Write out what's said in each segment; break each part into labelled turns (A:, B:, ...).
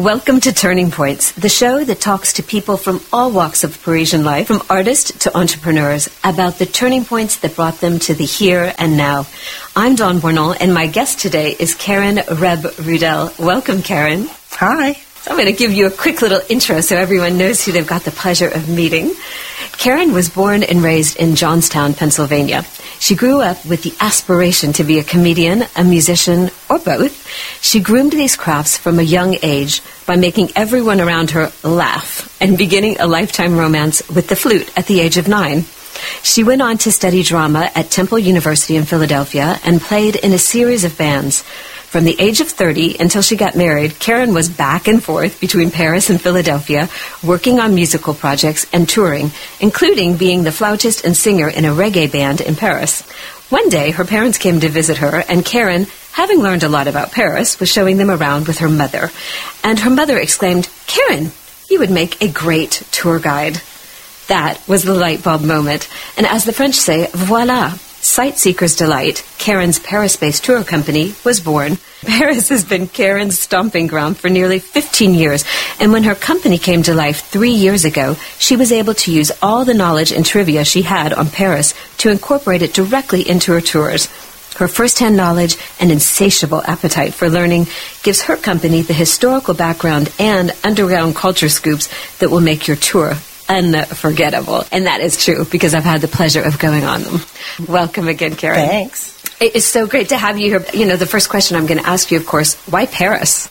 A: Welcome to Turning Points, the show that talks to people from all walks of Parisian life, from artists to entrepreneurs, about the turning points that brought them to the here and now. I'm Dawn Bournon, and my guest today is Karen Reb-Rudel. Welcome, Karen.
B: Hi.
A: So I'm going to give you a quick little intro so everyone knows who they've got the pleasure of meeting. Karen was born and raised in Johnstown, Pennsylvania. She grew up with the aspiration to be a comedian, a musician, or both. She groomed these crafts from a young age by making everyone around her laugh and beginning a lifetime romance with the flute at the age of 9. She went on to study drama at Temple University in Philadelphia and played in a series of bands. From the age of 30 until she got married, Karen was back and forth between Paris and Philadelphia, working on musical projects and touring, including being the flautist and singer in a reggae band in Paris. One day, her parents came to visit her, and Karen, having learned a lot about Paris, was showing them around with her mother. And her mother exclaimed, "Karen, you would make a great tour guide." That was the light bulb moment. And as the French say, voila. Sightseeker's Delight, Karen's Paris-based tour company, was born. Paris has been Karen's stomping ground for nearly 15 years, and when her company came to life 3 years ago, she was able to use all the knowledge and trivia she had on Paris to incorporate it directly into her tours. Her first-hand knowledge and insatiable appetite for learning gives her company the historical background and underground culture scoops that will make your tour unforgettable. And that is true because I've had the pleasure of going on them. Welcome again, Karen.
B: Thanks.
A: It is so great to have you here. You know, the first question I'm going to ask you, of course, why Paris?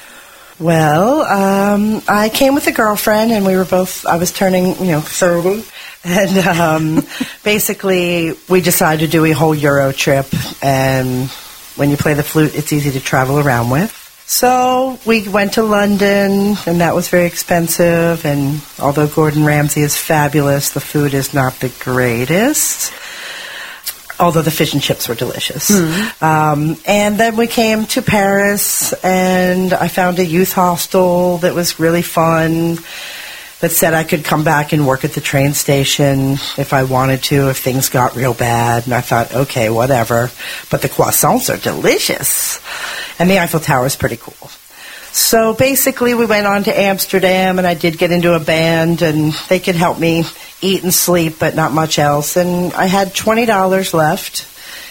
B: Well, I came with a girlfriend, and I was turning, 30. And basically, we decided to do a whole Euro trip. And when you play the flute, it's easy to travel around with. So we went to London, and that was very expensive. And although Gordon Ramsay is fabulous, the food is not the greatest, although the fish and chips were delicious. Mm-hmm. And then we came to Paris, and I found a youth hostel that was really fun, that said I could come back and work at the train station if I wanted to, if things got real bad. And I thought, okay, whatever. But the croissants are delicious. And the Eiffel Tower is pretty cool. So basically we went on to Amsterdam, and I did get into a band, and they could help me eat and sleep, but not much else. And I had $20 left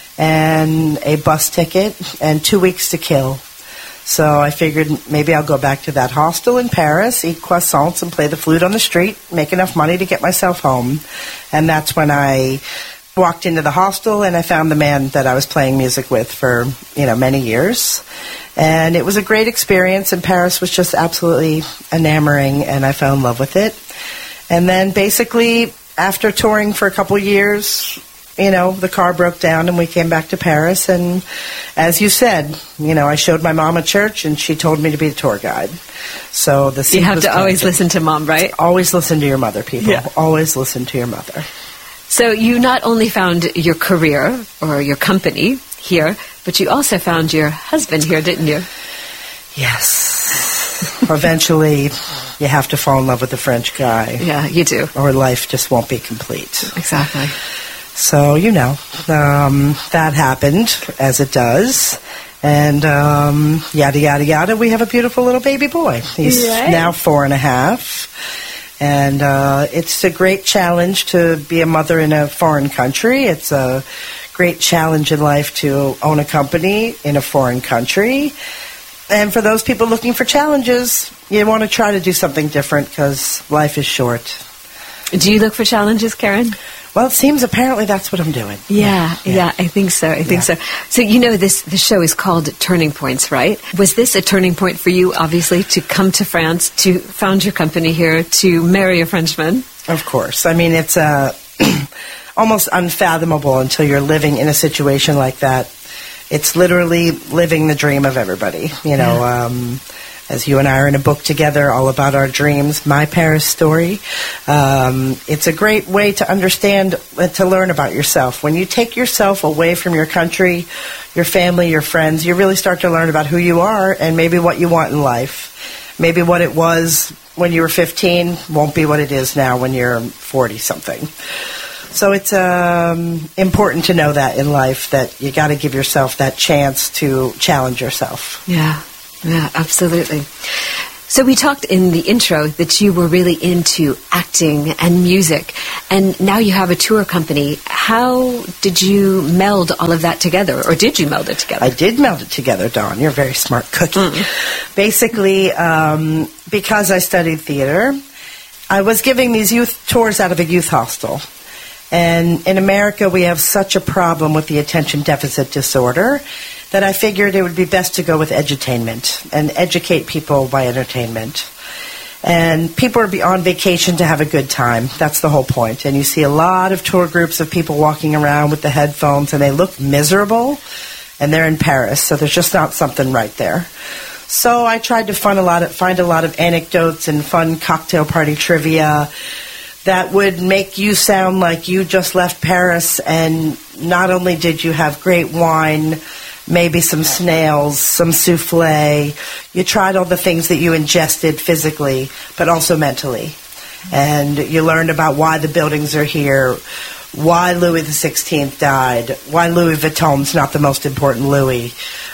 B: and a bus ticket and 2 weeks to kill. So I figured maybe I'll go back to that hostel in Paris, eat croissants, and play the flute on the street, make enough money to get myself home. And that's when I walked into the hostel, and I found the man that I was playing music with for, many years. And it was a great experience, and Paris was just absolutely enamoring, and I fell in love with it. And then basically, after touring for a couple years, the car broke down, and we came back to Paris. And as you said, I showed my mom a church, and she told me to be a tour guide. So the seed
A: You have
B: was
A: to always
B: planted.
A: listen to mom, right?
B: Always listen to your mother, people.
A: Yeah.
B: Always listen to your mother.
A: So you not only found your career or your company here, but you also found your husband here, didn't you?
B: Yes. Eventually, you have to fall in love with a French guy.
A: Yeah, you do.
B: Or life just won't be complete.
A: Exactly.
B: So, that happened, as it does. And yada, yada, yada, we have a beautiful little baby boy. He's now 4.5. And it's a great challenge to be a mother in a foreign country. It's a great challenge in life to own a company in a foreign country. And for those people looking for challenges, you want to try to do something different because life is short.
A: Do you look for challenges, Karen?
B: Well, it seems apparently that's what I'm doing.
A: Yeah, I think so. I think so. So, the show is called Turning Points, right? Was this a turning point for you, obviously, to come to France, to found your company here, to marry a Frenchman?
B: Of course. I mean, it's almost unfathomable until you're living in a situation like that. It's literally living the dream of everybody, as you and I are in a book together all about our dreams, My Paris Story. It's a great way to understand, to learn about yourself. When you take yourself away from your country, your family, your friends, you really start to learn about who you are and maybe what you want in life. Maybe what it was when you were 15 won't be what it is now when you're 40-something. So it's important to know that in life, that you got to give yourself that chance to challenge yourself.
A: Yeah, absolutely. So we talked in the intro that you were really into acting and music, and now you have a tour company. How did you meld all of that together, or did you meld it together?
B: I did meld it together, Dawn. You're a very smart cookie. Basically, because I studied theater, I was giving these youth tours out of a youth hostel. And in America, we have such a problem with the attention deficit disorder that I figured it would be best to go with edutainment and educate people by entertainment. And people are on vacation to have a good time. That's the whole point. And you see a lot of tour groups of people walking around with the headphones, and they look miserable, and they're in Paris, so there's just not something right there. So I tried to find a lot of anecdotes and fun cocktail party trivia that would make you sound like you just left Paris, and not only did you have great wine, maybe some snails, some souffle, you tried all the things that you ingested physically, but also mentally. And you learned about why the buildings are here, why Louis XVI died, why Louis Vuitton's not the most important Louis.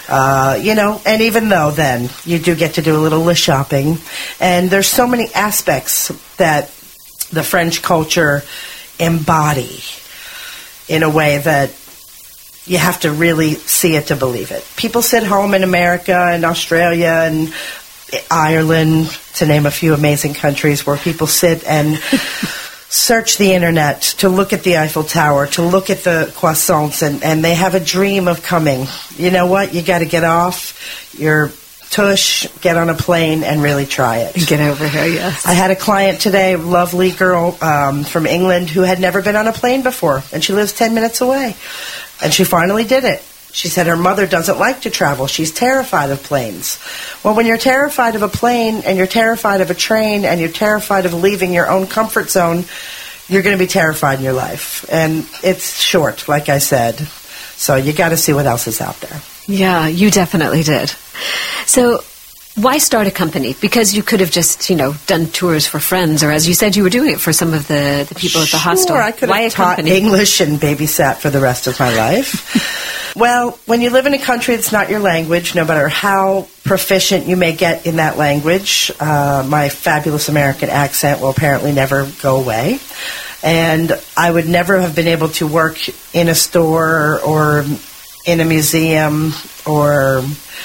B: And even though then you do get to do a little list shopping, and there's so many aspects that the French culture embody in a way that you have to really see it to believe it. People sit home in America and Australia and Ireland, to name a few amazing countries, where people sit and search the internet to look at the Eiffel Tower, to look at the croissants, and they have a dream of coming. You know what? You got to get off your tush, get on a plane, and really try it.
A: Get over here, yes.
B: I had a client today, lovely girl from England, who had never been on a plane before, and she lives 10 minutes away. And she finally did it. She said her mother doesn't like to travel. She's terrified of planes. Well, when you're terrified of a plane, and you're terrified of a train, and you're terrified of leaving your own comfort zone, you're going to be terrified in your life. And it's short, like I said. So you got to see what else is out there.
A: Yeah, you definitely did. So why start a company? Because you could have just, done tours for friends, or as you said, you were doing it for some of the people at the hostel.
B: Sure, I could have taught English and babysat for the rest of my life. Well, when you live in a country that's not your language, no matter how proficient you may get in that language, my fabulous American accent will apparently never go away. And I would never have been able to work in a store or in a museum or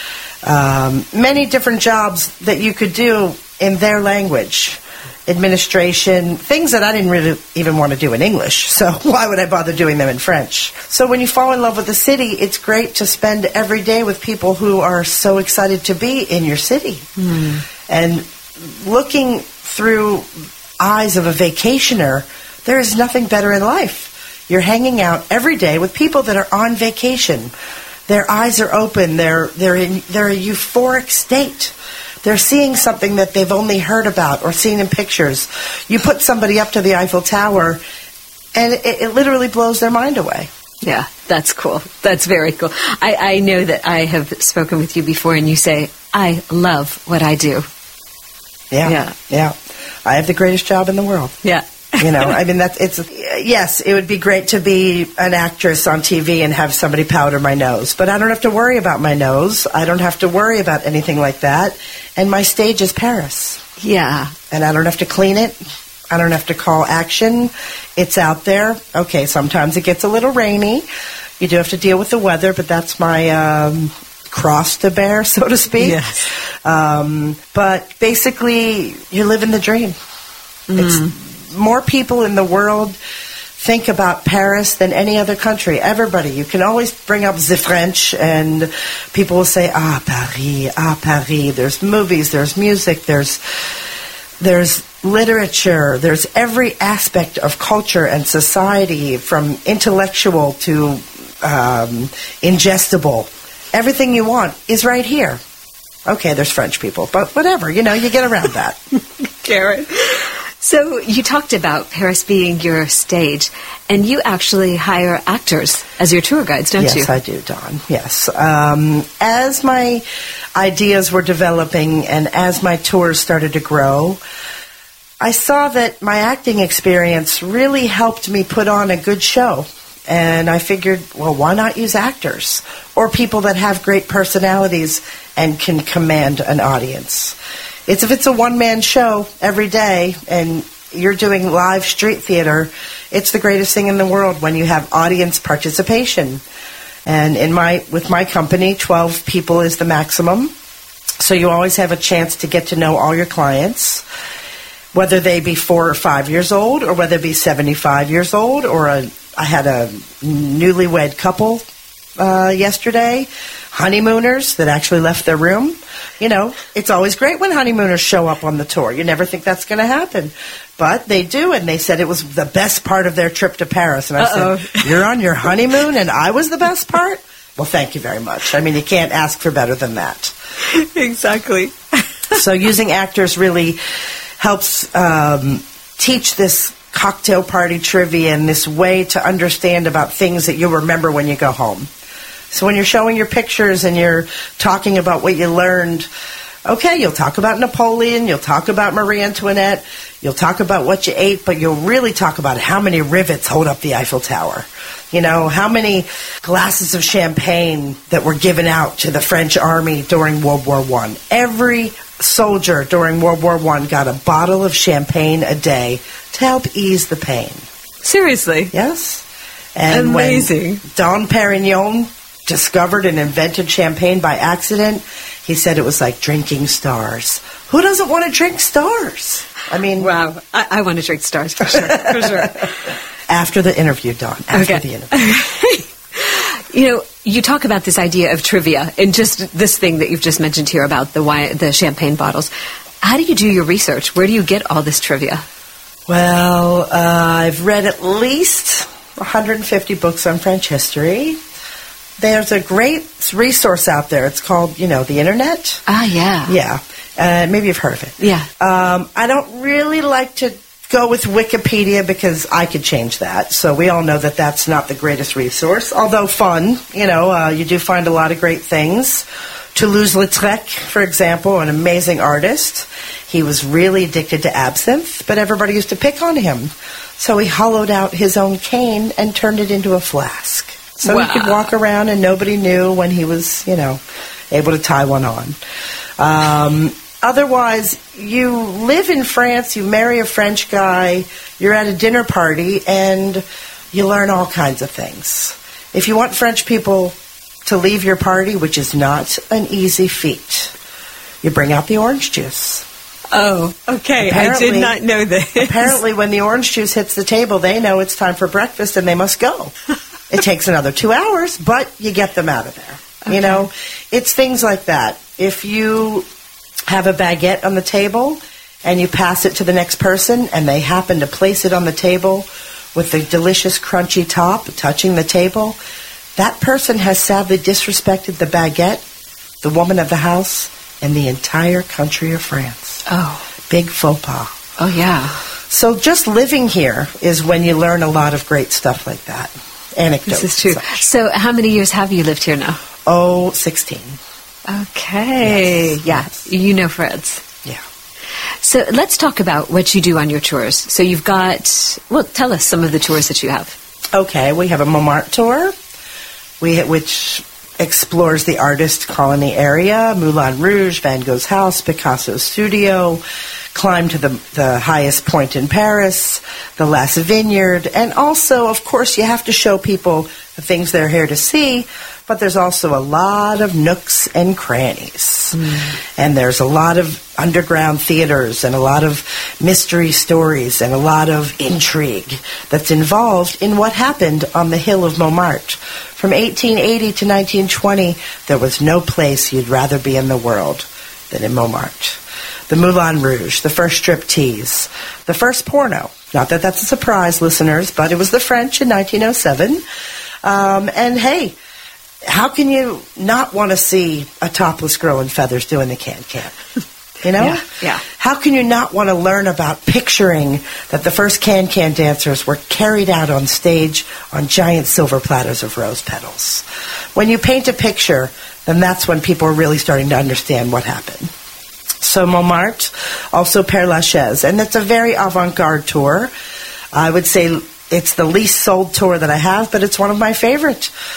B: many different jobs that you could do in their language. Administration, things that I didn't really even want to do in English. So why would I bother doing them in French? So when you fall in love with the city, it's great to spend every day with people who are so excited to be in your city. And looking through eyes of a vacationer, there is nothing better in life. You're hanging out every day with people that are on vacation. Their eyes are open. They're in a euphoric state. They're seeing something that they've only heard about or seen in pictures. You put somebody up to the Eiffel Tower, and it literally blows their mind away.
A: Yeah, that's cool. That's very cool. I know that I have spoken with you before, and you say, I love what I do.
B: Yeah. I have the greatest job in the world.
A: Yeah.
B: Yes, it would be great to be an actress on TV and have somebody powder my nose, but I don't have to worry about my nose. I don't have to worry about anything like that. And my stage is Paris.
A: Yeah.
B: And I don't have to clean it. I don't have to call action. It's out there. Okay, sometimes it gets a little rainy. You do have to deal with the weather, but that's my cross to bear, so to speak.
A: Yes.
B: But basically, you're living the dream. It's more people in the world think about Paris than any other country. Everybody. You can always bring up the French, and people will say, Paris. There's movies, there's music, there's literature, there's every aspect of culture and society, from intellectual to ingestible. Everything you want is right here. Okay, there's French people, but whatever, you get around that.
A: Karen. So you talked about Paris being your stage, and you actually hire actors as your tour guides, don't you?
B: Yes, I do, Dawn. Yes. As my ideas were developing and as my tours started to grow, I saw that my acting experience really helped me put on a good show. And I figured, well, why not use actors or people that have great personalities and can command an audience? if it's a one-man show every day and you're doing live street theater, it's the greatest thing in the world when you have audience participation. And with my company, 12 people is the maximum. So you always have a chance to get to know all your clients, whether they be 4 or 5 years old or whether they be 75 years old. I had a newlywed couple yesterday, honeymooners that actually left their room. It's always great when honeymooners show up on the tour. You never think that's going to happen. But they do, and they said it was the best part of their trip to Paris. And I said, you're on your honeymoon and I was the best part? Well, thank you very much. I mean, you can't ask for better than that.
A: Exactly.
B: So using actors really helps teach this cocktail party trivia and this way to understand about things that you'll remember when you go home. So when you're showing your pictures and you're talking about what you learned, okay, you'll talk about Napoleon, you'll talk about Marie Antoinette, you'll talk about what you ate, but you'll really talk about how many rivets hold up the Eiffel Tower. How many glasses of champagne that were given out to the French army during World War I. Every soldier during World War I got a bottle of champagne a day to help ease the pain.
A: Seriously?
B: Yes. And
A: amazing.
B: When Dom Perignon discovered and invented champagne by accident, he said it was like drinking stars. Who doesn't want to drink stars? I mean...
A: Wow. I want to drink stars for sure. For sure.
B: After the interview, Dawn. After the interview.
A: You talk about this idea of trivia and just this thing that you've just mentioned here about the champagne bottles. How do you do your research? Where do you get all this trivia?
B: Well, I've read at least 150 books on French history. There's a great resource out there. It's called, the Internet.
A: Ah, yeah.
B: Yeah. Maybe you've heard of it.
A: Yeah.
B: I don't really like to go with Wikipedia because I could change that. So we all know that that's not the greatest resource, although fun. You do find a lot of great things. Toulouse-Lautrec, for example, an amazing artist. He was really addicted to absinthe, but everybody used to pick on him. So he hollowed out his own cane and turned it into a flask. So he could walk around and nobody knew when he was, able to tie one on. Otherwise, you live in France, you marry a French guy, you're at a dinner party, and you learn all kinds of things. If you want French people to leave your party, which is not an easy feat, you bring out the orange juice.
A: Oh, okay. I did not know this.
B: Apparently, when the orange juice hits the table, they know it's time for breakfast and they must go. It takes another 2 hours, but you get them out of there. Okay. It's things like that. If you have a baguette on the table and you pass it to the next person and they happen to place it on the table with the delicious crunchy top touching the table, that person has sadly disrespected the baguette, the woman of the house, and the entire country of France.
A: Oh.
B: Big faux pas.
A: Oh, yeah.
B: So just living here is when you learn a lot of great stuff like that. Anecdotes.
A: This is true. So how many years have you lived here now?
B: 16.
A: Okay.
B: Yes.
A: You know Fred's.
B: Yeah.
A: So let's talk about what you do on your tours. So you've got, tell us some of the tours that you have.
B: Okay. We have a Montmartre tour, which explores the artist colony area, Moulin Rouge, Van Gogh's house, Picasso's studio, climb to the highest point in Paris, the Las Vineyard, and also, of course, you have to show people the things they're here to see, but there's also a lot of nooks and crannies. And there's a lot of underground theaters and a lot of mystery stories and a lot of intrigue that's involved in what happened on the Hill of Montmartre. From 1880 to 1920, there was no place you'd rather be in the world than in Montmartre. The Moulin Rouge, the first striptease, the first porno. Not that that's a surprise, listeners, but it was the French in 1907. And hey, how can you not want to see a topless girl in feathers doing the can-can?
A: Yeah.
B: How can you not want to learn about picturing that the first can-can dancers were carried out on stage on giant silver platters of rose petals? When you paint a picture, then that's when people are really starting to understand what happened. So Montmartre, also Père Lachaise, and it's a very avant-garde tour. I would say it's the least sold tour that I have, but it's one of my favorite.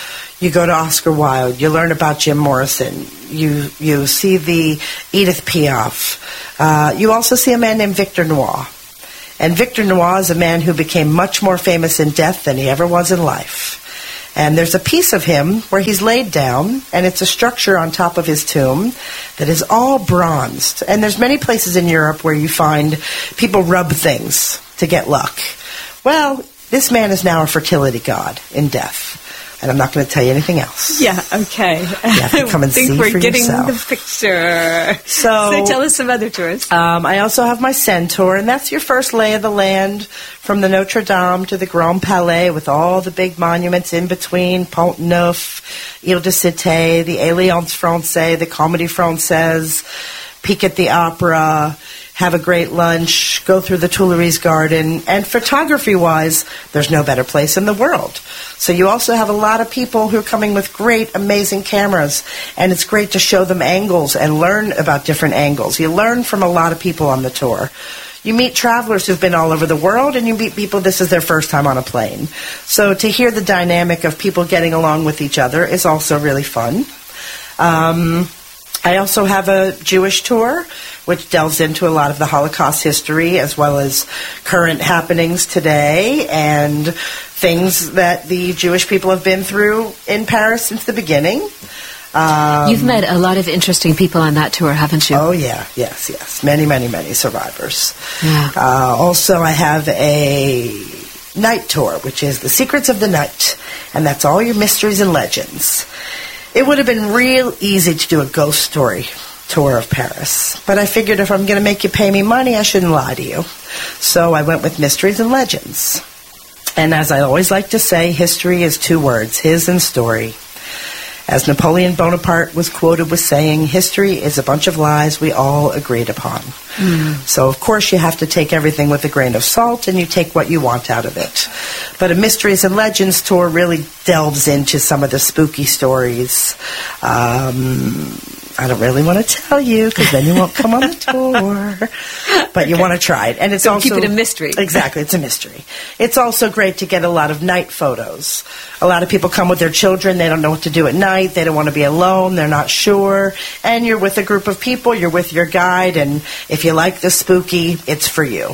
B: You go to Oscar Wilde. You learn about Jim Morrison. You see the Edith Piaf. You also see a man named Victor Noir. And Victor Noir is a man who became much more famous in death than he ever was in life. And there's a piece of him where he's laid down, and it's a structure on top of his tomb that is all bronzed. And there's many places in Europe where you find people rub things to get luck. Well, this man is now a fertility god in death. And I'm not going to tell you anything else.
A: Yeah, okay.
B: You have to come and see for yourself.
A: I think we're getting the picture. So tell us some other tours.
B: I also have my Centaur, and that's your first lay of the land from the Notre Dame to the Grand Palais with all the big monuments in between, Pont Neuf, Ile de Cité, the Alliance Francaise, the Comédie Française, peek at the opera, have a great lunch, go through the Tuileries Garden, and photography-wise, there's no better place in the world. So you also have a lot of people who are coming with great, amazing cameras, and it's great to show them angles and learn about different angles. You learn from a lot of people on the tour. You meet travelers who've been all over the world, and you meet people this is their first time on a plane. So to hear the dynamic of people getting along with each other is also really fun. I also have a Jewish tour, which delves into a lot of the Holocaust history as well as current happenings today and things that the Jewish people have been through in Paris since the beginning.
A: You've met a lot of interesting people on that tour, haven't you?
B: Oh, yeah. Yes. Many, many, many survivors.
A: Yeah.
B: Also, I have a night tour, which is The Secrets of the Night, and that's all your mysteries and legends. It would have been real easy to do a ghost story tour of Paris, but I figured if I'm going to make you pay me money, I shouldn't lie to you. So I went with mysteries and legends. And as I always like to say, history is two words, his and story. As Napoleon Bonaparte was quoted with saying, history is a bunch of lies we all agreed upon. So, of course, you have to take everything with a grain of salt, and you take what you want out of it. But a Mysteries and Legends tour really delves into some of the spooky stories. I don't really want to tell you, because then you won't come on the tour. But you want to try it. And it's
A: so
B: also
A: keep it a mystery.
B: Exactly, it's a mystery. It's also great to get a lot of night photos. A lot of people come with their children. They don't know what to do at night. They don't want to be alone. They're not sure. And you're with a group of people. You're with your guide. And if you like the spooky, it's for you.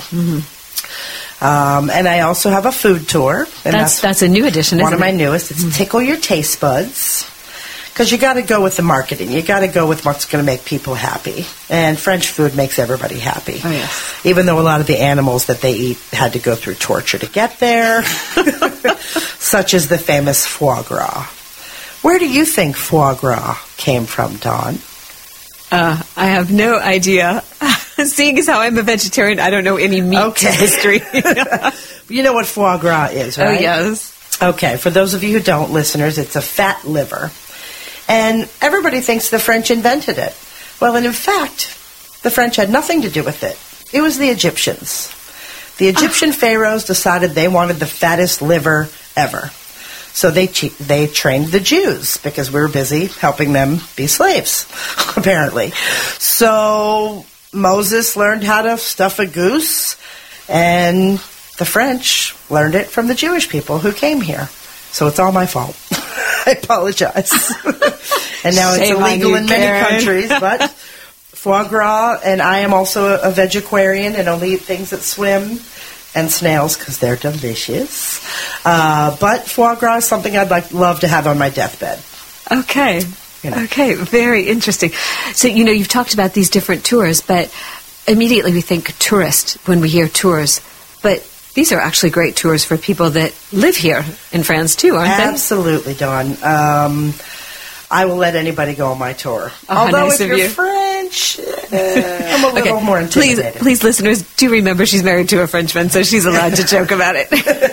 B: And I also have a food tour. And
A: that's a new addition, isn't it?
B: One of my newest. It's Tickle Your Taste Buds. Because you got to go with the marketing. You got to go with what's going to make people happy. And French food makes everybody happy.
A: Oh, yes.
B: Even though a lot of the animals that they eat had to go through torture to get there. Such as the famous foie gras. Where do you think foie gras came from, Dawn?
A: I have no idea. Seeing as how I'm a vegetarian, I don't know any meat history.
B: You know what foie gras is, right?
A: Oh, yes.
B: Okay, for those of you who don't, listeners, it's a fat liver. And everybody thinks the French invented it. Well, and in fact, the French had nothing to do with it. It was the Egyptians. The Egyptian pharaohs decided they wanted the fattest liver ever. So they trained the Jews because we were busy helping them be slaves, apparently. So Moses learned how to stuff a goose, and the French learned it from the Jewish people who came here. So it's all my fault. I apologize. And now it's illegal in many countries, but foie gras, and I am also a vegetarian and only eat things that swim and snails because they're delicious. But foie gras is something I'd love to have on my deathbed.
A: Okay. Okay, very interesting. So, you've talked about these different tours, but immediately we think tourist when we hear tours. But these are actually great tours for people that live here in France, too, aren't they?
B: Absolutely, Dawn. I will let anybody go on my tour.
A: Although
B: if you're French, I'm a little more intimidated.
A: Please, listeners, do remember she's married to a Frenchman, so she's allowed to joke about it.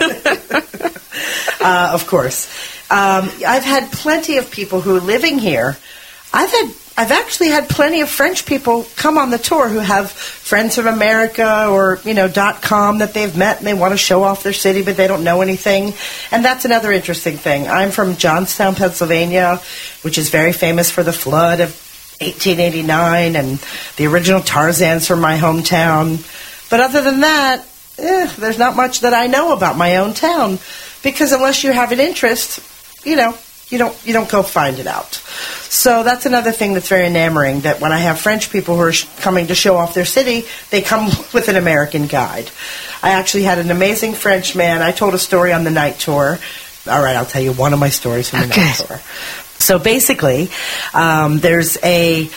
B: Of course. I've had plenty of people who are living here. I've actually had plenty of French people come on the tour who have friends from America or, .com that they've met and they want to show off their city, but they don't know anything. And that's another interesting thing. I'm from Johnstown, Pennsylvania, which is very famous for the flood of 1889, and the original Tarzan's from my hometown. But other than that, there's not much that I know about my own town, because unless you have an interest, You don't go find it out. So that's another thing that's very enamoring, that when I have French people who are coming to show off their city, they come with an American guide. I actually had an amazing French man. I told a story on the night tour. All right, I'll tell you one of my stories from the night tour. So basically, there was a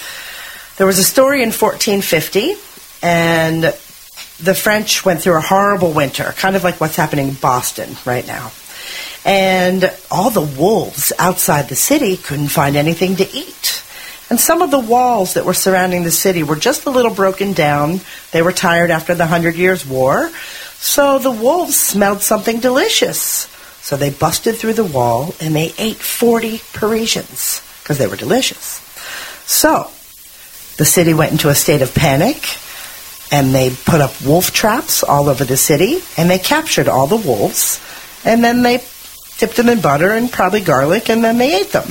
B: story in 1450, and the French went through a horrible winter, kind of like what's happening in Boston right now. And all the wolves outside the city couldn't find anything to eat. And some of the walls that were surrounding the city were just a little broken down. They were tired after the 100 Years' War. So the wolves smelled something delicious. So they busted through the wall and they ate 40 Parisians because they were delicious. So the city went into a state of panic, and they put up wolf traps all over the city, and they captured all the wolves, and then they dipped them in butter and probably garlic, and then they ate them.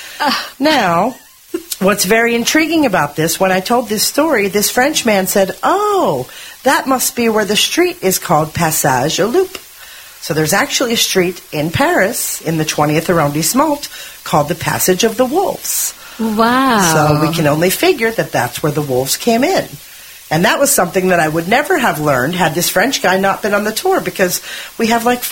B: Now, what's very intriguing about this, when I told this story, this French man said, oh, that must be where the street is called Passage au Loup. So there's actually a street in Paris, in the 20th arrondissement, called the Passage of the Wolves.
A: Wow.
B: So we can only figure that that's where the wolves came in. And that was something that I would never have learned had this French guy not been on the tour, because we have like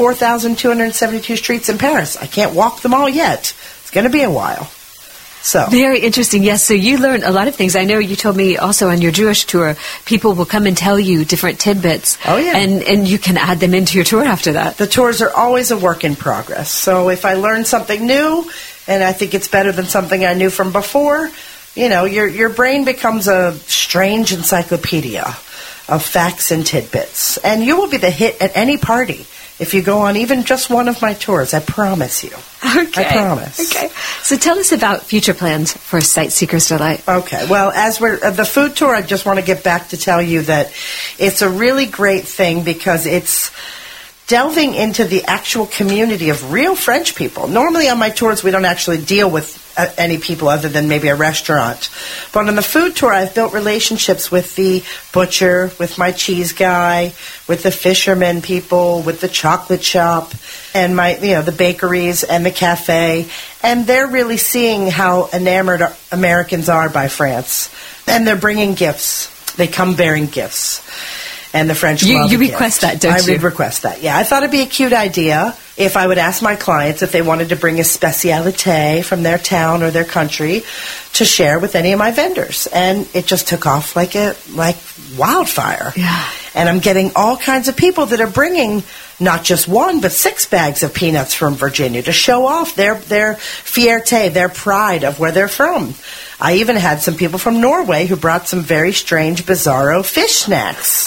B: 4,272 streets in Paris. I can't walk them all yet. It's going to be a while. So
A: very interesting. Yes, so you learned a lot of things. I know you told me also on your Jewish tour, people will come and tell you different tidbits.
B: Oh, yeah.
A: And you can add them into your tour after that.
B: The tours are always a work in progress. So if I learn something new, and I think it's better than something I knew from before, you know, your brain becomes a strange encyclopedia of facts and tidbits. And you will be the hit at any party if you go on even just one of my tours. I promise you.
A: Okay.
B: I promise.
A: Okay. So tell us about future plans for Sight Seeker's Delight.
B: Okay. Well, as we're the food tour, I just want to get back to tell you that it's a really great thing, because it's delving into the actual community of real French people. Normally on my tours, we don't actually deal with any people other than maybe a restaurant. But on the food tour, I've built relationships with the butcher, with my cheese guy, with the fishermen people, with the chocolate shop, and the bakeries and the cafe. And they're really seeing how enamored Americans are by France. And they're bringing gifts. They come bearing gifts. And the French love
A: You request that, don't you?
B: I would request that, yeah. I thought it'd be a cute idea if I would ask my clients if they wanted to bring a spécialité from their town or their country to share with any of my vendors. And it just took off like wildfire.
A: Yeah.
B: And I'm getting all kinds of people that are bringing not just 1, but 6 bags of peanuts from Virginia to show off their fierté, their pride of where they're from. I even had some people from Norway who brought some very strange, bizarro fish snacks.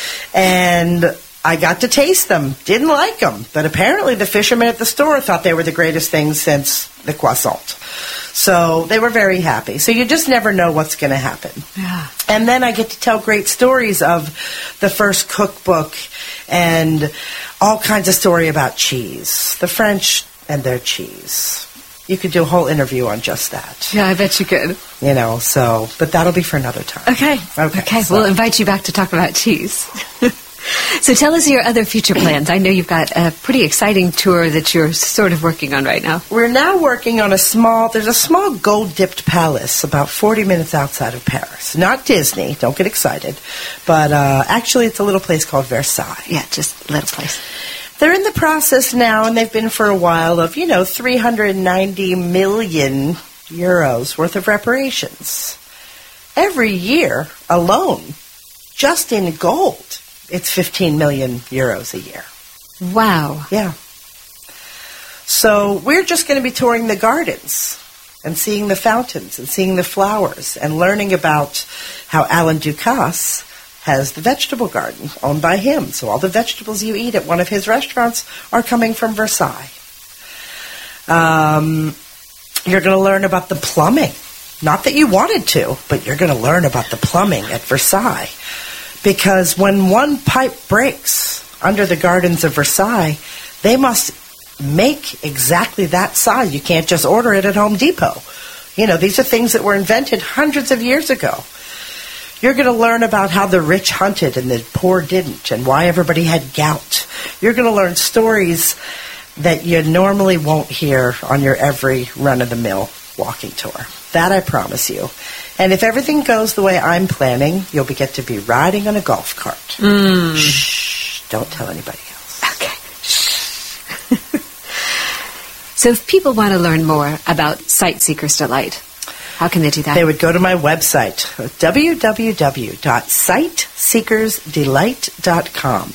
B: And I got to taste them. Didn't like them. But apparently the fishermen at the store thought they were the greatest things since the croissant. So they were very happy. So you just never know what's going to happen.
A: Yeah.
B: And then I get to tell great stories of the first cookbook and all kinds of story about cheese. The French and their cheese. You could do a whole interview on just that.
A: Yeah, I bet you could.
B: You know, so, but that'll be for another time.
A: Okay.
B: So.
A: We'll invite you back to talk about cheese. So tell us your other future plans. I know you've got a pretty exciting tour that you're sort of working on right now.
B: We're now working on there's a small gold-dipped palace about 40 minutes outside of Paris. Not Disney, don't get excited. But actually it's a little place called Versailles.
A: Yeah, just a little place.
B: They're in the process now, and they've been for a while, of, 390 million euros worth of reparations. Every year alone, just in gold, it's 15 million euros a year.
A: Wow.
B: Yeah. So we're just going to be touring the gardens and seeing the fountains and seeing the flowers and learning about how Alain Ducasse has the vegetable garden owned by him. So all the vegetables you eat at one of his restaurants are coming from Versailles. You're going to learn about the plumbing. Not that you wanted to, but you're going to learn about the plumbing at Versailles. Because when one pipe breaks under the gardens of Versailles, they must make exactly that size. You can't just order it at Home Depot. These are things that were invented hundreds of years ago. You're going to learn about how the rich hunted and the poor didn't, and why everybody had gout. You're going to learn stories that you normally won't hear on your every run-of-the-mill walking tour. That I promise you. And if everything goes the way I'm planning, you'll get to be riding on a golf cart. Shh, don't tell anybody else.
A: Okay. So if people want to learn more about Sightseeker's Delight, how can they do that?
B: They would go to my website, www.sightseekersdelight.com.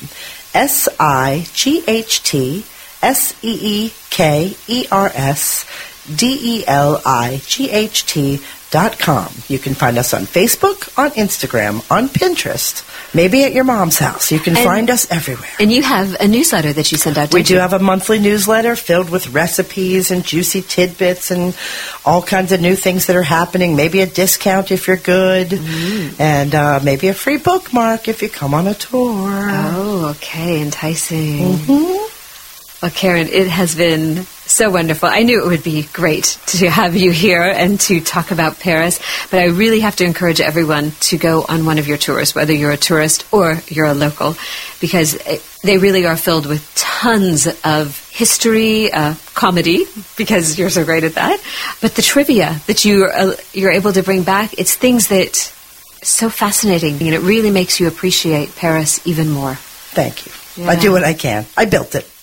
B: SIGHTSEEKERSDELIGHT.com. You can find us on Facebook, on Instagram, on Pinterest, maybe at your mom's house. You can find us everywhere.
A: And you have a newsletter that you send out,
B: We do have a monthly newsletter filled with recipes and juicy tidbits and all kinds of new things that are happening. Maybe a discount if you're good. And maybe a free bookmark if you come on a tour.
A: Oh, okay. Enticing. Well, Karen, it has been so wonderful. I knew it would be great to have you here and to talk about Paris, but I really have to encourage everyone to go on one of your tours, whether you're a tourist or you're a local, because they really are filled with tons of history, comedy, because you're so great at that, but the trivia that you're able to bring back, it's things that so fascinating, and it really makes you appreciate Paris even more.
B: Thank you.
A: Yeah.
B: I do what I can. I built it.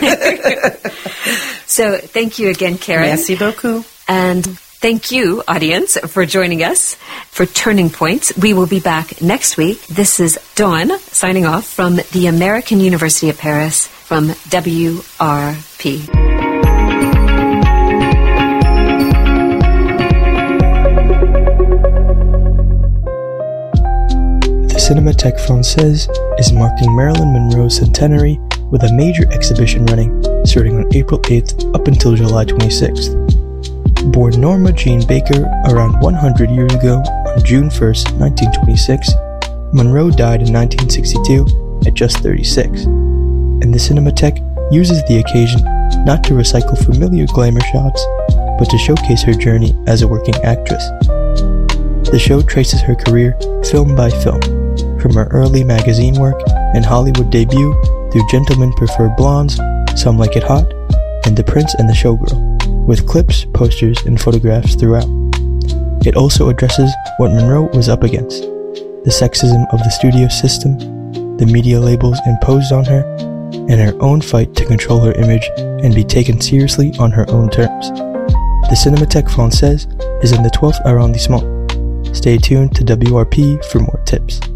A: So thank you again, Karen.
B: Merci beaucoup.
A: And thank you, audience, for joining us for Turning Points. We will be back next week. This is Dawn signing off from the American University of Paris from WRP.
C: The Cinémathèque Française is marking Marilyn Monroe's centenary with a major exhibition running starting on April 8th up until July 26th. Born Norma Jean Baker around 100 years ago on June 1st, 1926, Monroe died in 1962 at just 36, and the Cinémathèque uses the occasion not to recycle familiar glamour shots, but to showcase her journey as a working actress. The show traces her career film by film, from her early magazine work and Hollywood debut through Gentlemen Prefer Blondes, Some Like It Hot, and The Prince and the Showgirl, with clips, posters, and photographs throughout. It also addresses what Monroe was up against: the sexism of the studio system, the media labels imposed on her, and her own fight to control her image and be taken seriously on her own terms. The Cinémathèque Française is in the 12th arrondissement. Stay tuned to WRP for more tips.